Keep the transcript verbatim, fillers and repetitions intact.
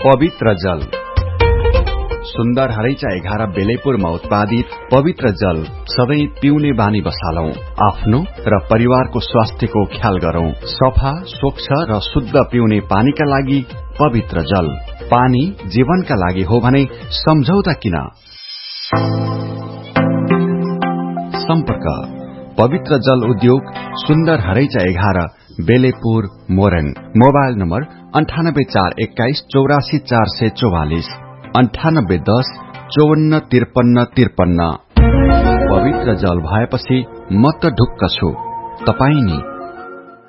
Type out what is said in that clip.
पवित्र जल। सुन्दर हरैचा एघार बेलेपुरमा उत्पादित पवित्र जल सधैं पिउने बानी बसालौं। आफ्नो र परिवारको स्वास्थ्यको ख्याल गरौं। सफा, स्वच्छ र शुद्ध पिउने पानीका लागि पवित्र जल। पानी जीवनका लागि हो भने सम्झौता किन। सम्पर्क पवित्र जल उद्योग, सुन्दर हरैचा एघार, बेलेपुर, मोरङ। मोबाइल नम्बर अन्ठानब्बे चार एक्काइस चौरासी चार सय चौवालिस, अन्ठानब्बे दस चौवन्न त्रिपन्न त्रिपन्न। पवित्र जल भएपछि म त ढुक्क छु, तपाई नि।